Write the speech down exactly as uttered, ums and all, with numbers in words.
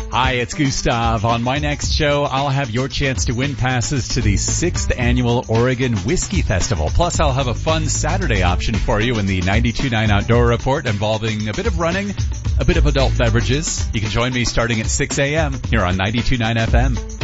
Hi, it's Gustav. On my next show, I'll have your chance to win passes to the sixth annual Oregon Whiskey Festival. Plus, I'll have a fun Saturday option for you in the ninety-two point nine Outdoor Report involving a bit of running, a bit of adult beverages. You can join me starting at six a.m. here on ninety-two point nine F M.